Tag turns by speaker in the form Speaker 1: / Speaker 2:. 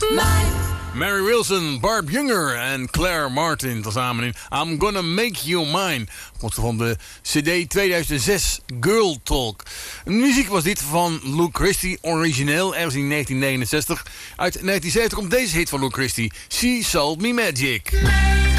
Speaker 1: Mary Wilson, Barb Younger en Claire Martin tezamen in I'm Gonna Make You Mine. Komt van de CD 2006 Girl Talk. Muziek was dit van Lou Christie, origineel, ergens in 1969. Uit 1970 komt deze hit van Lou Christie, She Sold Me Magic.